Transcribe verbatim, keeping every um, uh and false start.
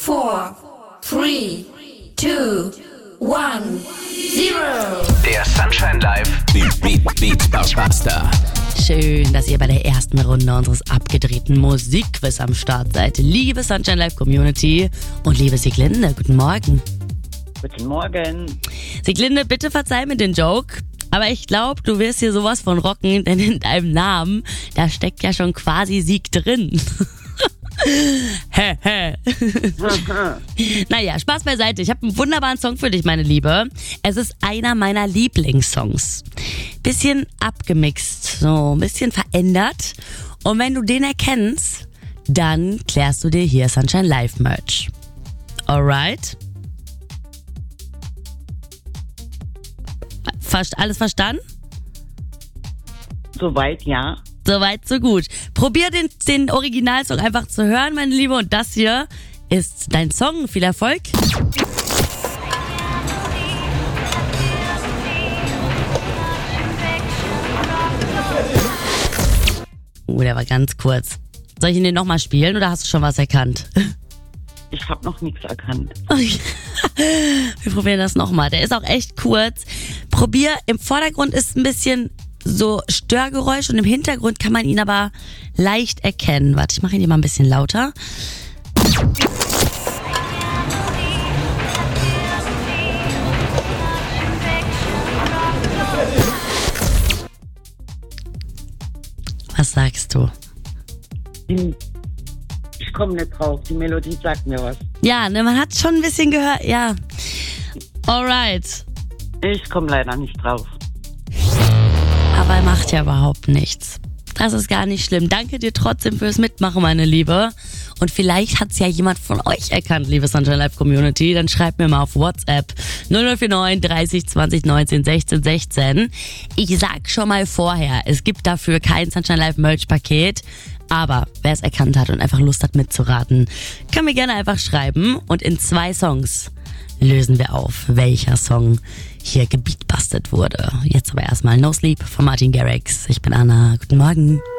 four, three, two, one, zero. Der Sunshine Live Beat Beat Beat Buster. Schön, dass ihr bei der ersten Runde unseres abgedrehten Musikquiz am Start seid. Liebe Sunshine Live Community und liebe Sieglinde, guten Morgen. Guten Morgen. Sieglinde, bitte verzeih mir den Joke, aber ich glaube, du wirst hier sowas von rocken, denn in deinem Namen, da steckt ja schon quasi Sieg drin. Hä, hä. Naja, Spaß beiseite. Ich habe einen wunderbaren Song für dich, meine Liebe. Es ist einer meiner Lieblingssongs. Bisschen abgemixt, so ein bisschen verändert. Und wenn du den erkennst, dann klärst du dir hier Sunshine Live Merch. Alright? Fast alles verstanden? Soweit ja. Soweit, so gut. Probier den, den Originalsong einfach zu hören, meine Liebe. Und das hier ist dein Song. Viel Erfolg. Oh, der war ganz kurz. Soll ich ihn den nochmal spielen oder hast du schon was erkannt? Ich habe noch nichts erkannt. Wir probieren das nochmal. Der ist auch echt kurz. Probier, im Vordergrund ist ein bisschen so Störgeräusch und im Hintergrund kann man ihn aber leicht erkennen. Warte, ich mache ihn hier mal ein bisschen lauter. Was sagst du? Ich komme nicht drauf. Die Melodie sagt mir was. Ja, ne, man hat schon ein bisschen gehört. Ja. Alright. Ich komme leider nicht drauf. Aber macht ja überhaupt nichts. Das ist gar nicht schlimm. Danke dir trotzdem fürs Mitmachen, meine Liebe. Und vielleicht hat's ja jemand von euch erkannt, liebe Sunshine Live Community. Dann schreibt mir mal auf WhatsApp null null vier neun dreißig zwanzig neunzehn sechzehn sechzehn. Ich sag schon mal vorher, es gibt dafür kein Sunshine Live Merch Paket. Aber wer es erkannt hat und einfach Lust hat mitzuraten, kann mir gerne einfach schreiben. Und in zwei Songs lösen wir auf, welcher Song hier gebeatbustet wurde. Jetzt aber erstmal No Sleep von Martin Garrix. Ich bin Anna. Guten Morgen.